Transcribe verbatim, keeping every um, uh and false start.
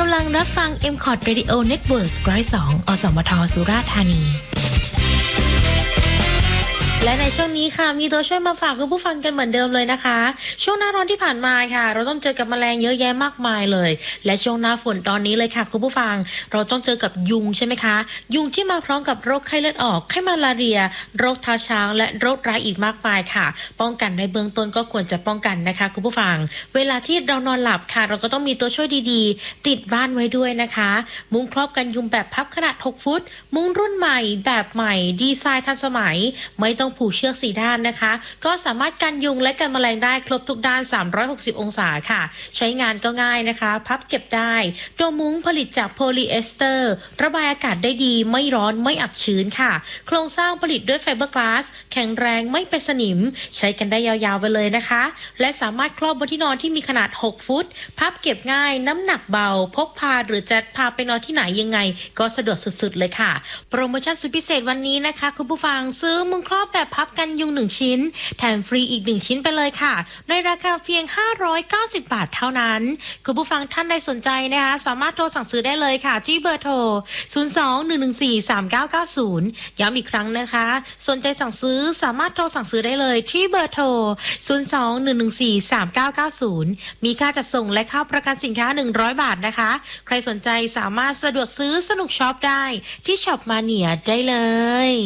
ำลังรับฟัง เอ็ม คอร์ด Radio Network หนึ่งร้อยสอง อสมท สุราษฎร์ธานีและในช่วงนี้ค่ะมีตัวช่วยมาฝากคุณผู้ฟังกันเหมือนเดิมเลยนะคะช่วงหน้าร้อนที่ผ่านมาค่ะเราต้องเจอกับแมลงเยอะแยะมากมายเลยและช่วงหน้าฝนตอนนี้เลยค่ะคุณผู้ฟังเราต้องเจอกับยุงใช่ไหมคะยุงที่มาพร้อมกับโรคไข้เลือดออกไข้มาลาเรียโรคเท้าช้างและโรคร้ายอีกมากมายค่ะป้องกันในเบื้องต้นก็ควรจะป้องกันนะคะคุณผู้ฟังเวลาที่เรานอนหลับค่ะเราก็ต้องมีตัวช่วยดีๆติดบ้านไว้ด้วยนะคะมุ้งครอบกันยุงแบบพับขนาดหกฟุตมุ้งรุ่นใหม่แบบใหม่ดีไซน์ทันสมัยไม่ต้องผูกเชือกสี่ด้านนะคะก็สามารถกันยุงและกันแมลงได้ครบทุกด้านสามร้อยหกสิบองศาค่ะใช้งานก็ง่ายนะคะพับเก็บได้ตัวมุ้งผลิตจากโพลีเอสเตอร์ระบายอากาศได้ดีไม่ร้อนไม่อับชื้นค่ะโครงสร้างผลิตด้วยไฟเบอร์กลาสแข็งแรงไม่เป็นสนิมใช้กันได้ยาวๆไปเลยนะคะและสามารถครอบบนที่นอนที่มีขนาดหกฟุตพับเก็บง่ายน้ำหนักเบาพกพาหรือจะพาไปนอนที่ไหนยังไงก็สะดวกสุดๆเลยค่ะโปรโมชั่นสุดพิเศษวันนี้นะคะคุณผู้ฟังซื้อมุ้งครอบแบบพับกันยุงหนึ่งชิ้นแถมฟรีอีกหนึ่งชิ้นไปเลยค่ะในราคาเพียงห้าร้อยเก้าสิบบาทเท่านั้นคุณผู้ฟังท่านใดสนใจนะคะสามารถโทรสั่งซื้อได้เลยค่ะที่เบอร์โทรศูนย์ สอง หนึ่ง หนึ่ง สี่ สาม เก้า เก้า ศูนย์ย้ำอีกครั้งนะคะสนใจสั่งซื้อสามารถโทรสั่งซื้อได้เลยที่เบอร์โทรศูนย์ สอง หนึ่ง หนึ่ง สี่ สาม เก้า เก้า ศูนย์มีค่าจัดส่งและค่าประกันสินค้าหนึ่งร้อยบาทนะคะใครสนใจสามารถสะดวกซื้อสนุกช็อปได้ที่ช็อปมาเนียได้เลย